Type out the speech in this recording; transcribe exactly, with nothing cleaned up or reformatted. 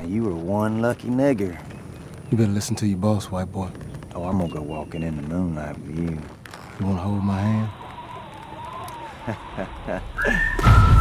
you were one lucky nigger. You better listen to your boss, white boy. Oh, I'm gonna go walking in the moonlight with you. You wanna hold my hand?